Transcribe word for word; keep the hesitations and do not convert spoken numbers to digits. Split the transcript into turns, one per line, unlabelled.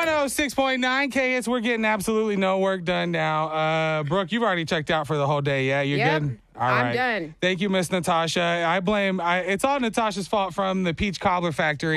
one oh six point nine K S. We're getting absolutely no work done now. Uh, Brooke, you've already checked out for the whole day. Yeah, you're
Yep,
good? All
I'm
right.
done.
Thank you, Miss Natasha. I blame, I, it's all Natasha's fault from the Peach Cobbler Factory.